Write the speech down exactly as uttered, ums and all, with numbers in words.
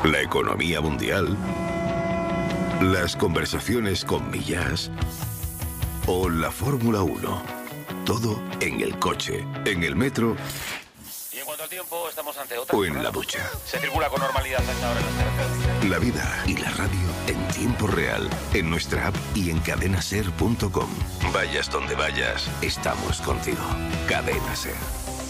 la economía mundial, las conversaciones con Millás o la Fórmula uno. Todo en el coche, en el metro Y en cuanto al tiempo, estamos ante otra. o en la ducha. Se circula con normalidad a esta hora en las carreteras. La vida y la radio en tiempo real, en nuestra app y en cadena ser punto com. Vayas donde vayas, estamos contigo. Cadena Ser.